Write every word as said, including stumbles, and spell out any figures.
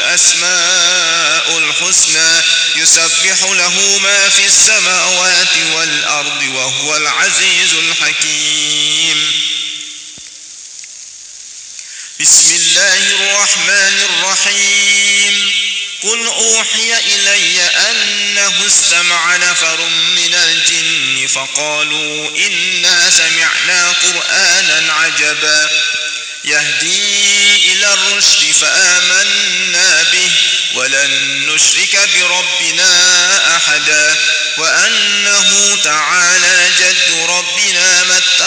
الأسماء الحسنى يسبح له ما في السماوات والأرض وهو العزيز الحكيم. بسم الله الرحمن الرحيم. قل أوحي إلي أنه استمع نفر من الجن فقالوا إنا سمعنا قرآنا عجبا يهدي إلى الرشد فآمنا به ولن نشرك بربنا أحدا وأنه تعالى جد ربنا ما اتخذ